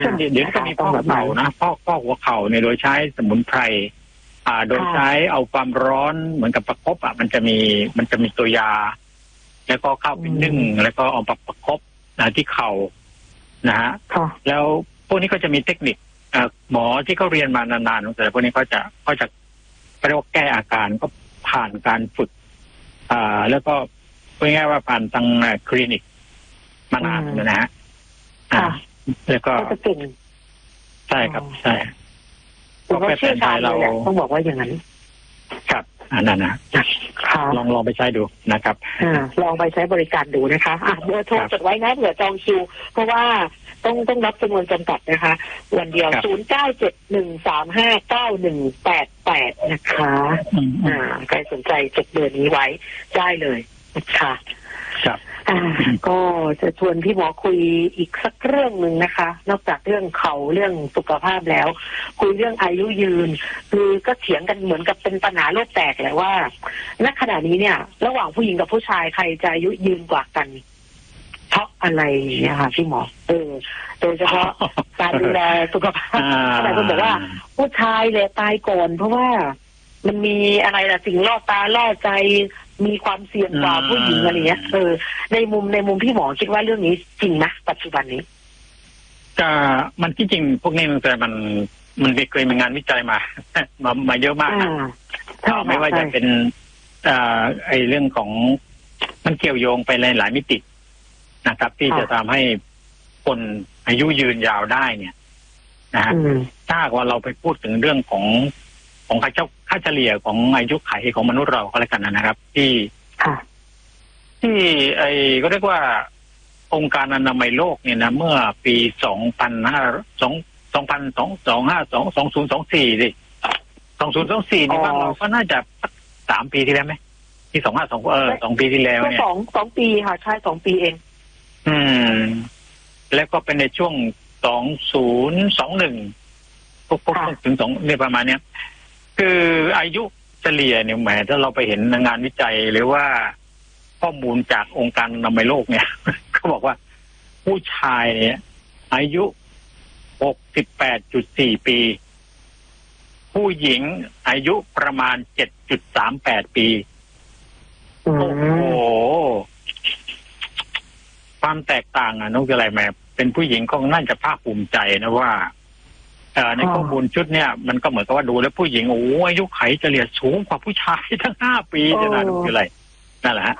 เดี๋ยวก็มีพอกหัวเข่านะพอกหัวเข่าเนี่ยโดยใช้สมุนไพรโดยใช้เอาความร้อนเหมือนกับประคบมันจะมีตัวยาแล้วก็เข้าไปนึ่งแล้วก็เอาประคบที่เข่านะฮะแล้วพวกนี้ก็จะมีเทคนิคหมอที่เขาเรียนมานานๆแต่พวกนี้ก็จะเรียกว่าแก้อาการก็ผ่านการฝึกแล้วก็พูดง่ายๆว่าผ่านทางคลินิกมานานนะฮะแล้วก็ใช่ครับใช่ก็เป็นแผนไทยเราต้องบอกว่าอย่างนั้นครับนั่นนะลองไปใช้ดูนะครับลองไปใช้บริการดูนะคะเบอร์โทรจดไว้นะเผื่อจองคิวเพราะว่าต้องรับจำนวนจำกัดนะคะวันเดียว0971359188นะคะใครสนใจจดเบอร์นี้ไว้ได้เลยนะคะครับก็จะชวนพี่หมอคุยอีกสักเรื่องหนึ่งนะคะนอกจากเรื่องเขาเรื่องสุขภาพแล้วคุยเรื่องอายุยืนคือก็เถียงกันเหมือนกับเป็นปัญหาโลกแตกแหละว่าณขณะนี้เนี่ยระหว่างผู้หญิงกับผู้ชายใครจะอายุยืนกว่ากันเพราะอะไรเนี่ยค่ะพี่หมอโดยเฉพาะการดูแลสุขภาพหลายคนบอกว่าผู้ชายเลยตายก่อนเพราะว่ามันมีอะไรล่ะสิ่งล่อตาล่อใจมีความเสี่ยงกว่าผู้หญิงอะไรเงี้ยในมุมพี่หมอคิดว่าเรื่องนี้จริงไหมปัจจุบันนี้มันที่จริงพวกนี้แต่มันเคยมีงานวิจัยมาเยอะมากไม่ว่าจะเป็นไอเรื่องของมันเกี่ยวโยงไปในหลายมิตินะครับที่จะทำให้คนอายุยืนยาวได้เนี่ยนะฮะถ้าว่าเราไปพูดถึงเรื่องของค่าเฉลี่ยของอายุไขของมนุษย์เราก็แล้วกันนะครับที่ก็เรียกว่าองค์การอนามัยโลกเนี่ยนะเมื่อปี2024สิ2024นี่บ้านเราก็น่าจะ3 ปีที่แล้วไหมที่2 ปีที่แล้วเนี่ย 2 ปีค่ะใช่2 ปีเองแล้วก็เป็นในช่วง2021พวกถึง2เนี่ยประมาณเนี้ยคืออายุเฉลี่ยเนี่ยแหมถ้าเราไปเห็นงานวิจัยหรือว่าข้อมูลจากองค์การอนามัยโลกเนี่ยเขาบอกว่าผู้ชายเนี่ยอายุ 68.4 ปีผู้หญิงอายุประมาณ 7.38 ปีโอ้โหความแตกต่างน้องอะไรแม่เป็นผู้หญิงก็น่าจะภาคภูมิใจนะว่าในข้อมูลชุดเนี่ยมันก็เหมือนกับว่าดูแล้วผู้หญิงโอ้อายุไขเฉลี่ยสูงกว่าผู้ชายทั้ง5 ปีจะน่าดูอะไรนั่นแหละ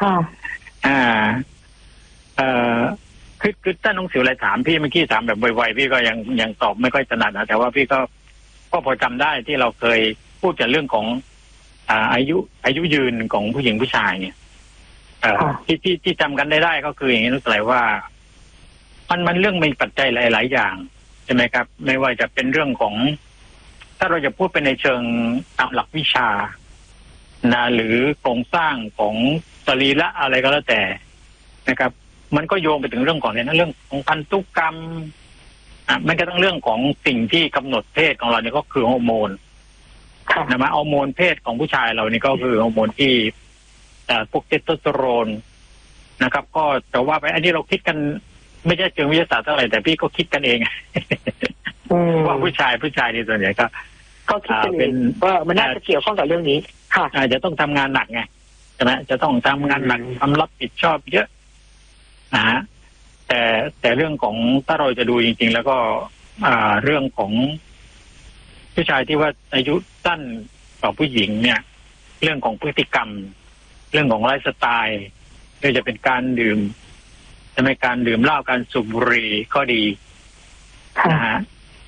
คือถ้าน้องสิวอะไรถามพี่เมื่อกี้ถามแบบไวๆพี่ก็ยังตอบไม่ค่อยถนัดนะแต่ว่าพี่ก็พอจำได้ที่เราเคยพูดถึงเรื่องของอายุยืนของผู้หญิงผู้ชายเนี่ยที่จำกันได้ก็คืออย่างนี้นั่นแปลว่ามันเรื่องมีปัจจัยหลายๆอย่างใช่ไหมครับไม่ว่าจะเป็นเรื่องของถ้าเราจะพูดเป็นในเชิงตามหลักวิชานะหรือโครงสร้างของสรีระอะไรก็แล้วแต่นะครับมันก็โยงไปถึงเรื่องของเรื่องของพันธุกรรมมันก็ต้องเรื่องของสิ่งที่กำหนดเพศของเราเนี่ยก็คือฮอร์โมนนะฮอร์โมนเพศของผู้ชายเรานี่ก็คือฮอร์โมนที่พวกเทสโทสเตอโรนนะครับก็แต่ว่าไปอันนี้เราคิดกันไม่ใช่เชิงวิทยาศาสตร์เท่าไหร่แต่พี่ก็คิดกันเองว่าผู้ชายนี่ส่วนใหญ่ก็คิดกันเองว่ามันน่าจะเกี่ยวข้องกับเรื่องนี้ค่ะอาจจะต้องทำงานหนักไงใช่ไหมจะต้องทำงานหนักทำรับผิดชอบเยอะนะฮะแต่เรื่องของถ้าเราจะดูจริงๆแล้วก็เรื่องของผู้ชายที่ว่าอายุสั้นกว่าผู้หญิงเนี่ยเรื่องของพฤติกรรมเรื่องของไลฟ์สไตล์ไม่ว่าจะเป็นการดื่มจะเป็นการดื่มเหล้าการสูบบุหรี่ก็ดีนะฮะ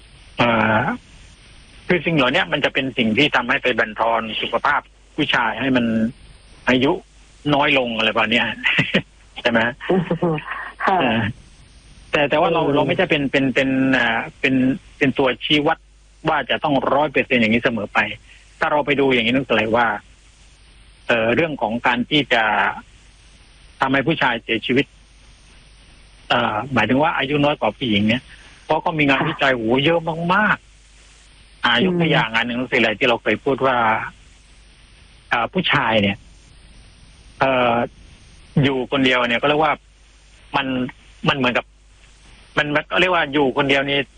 คือสิ่งเหล่านี้มันจะเป็นสิ่งที่ทำให้ไปบั่นทอนสุขภาพผู้ชายให้มันอายุน้อยลงอะไรแบบนี้ใช่ไหมแต่ว่าเราไม่ใช่เป็นตัวชี้วัดว่าจะต้อง100%อย่างนี้เสมอไปถ้าเราไปดูอย่างนี้นึกเลยว่าเรื่องของการที่จะทำให้ผู้ชายเสียชีวิตหมายถึงว่าอายุน้อยกว่าผู้หญิงเนี่ยเพราะก็มีงานวิจัยโหเยอะมากๆยกตัวอย่างงานหนึ่งสิอะไรที่เราเคยพูดว่าผู้ชายเนี่ยอยู่คนเดียวเนี่ยก็เรียกว่ามันเหมือนกับมันก็เรียกว่าอยู่คนเดียวนี่